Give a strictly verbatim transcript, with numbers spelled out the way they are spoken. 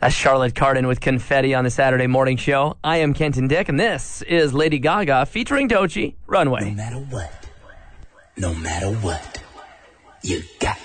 That's Charlotte Cardin with Confetti on the Saturday morning show. I am Kenton Dick, and this is Lady Gaga featuring Doechii, Runway. No matter what, no matter what, you got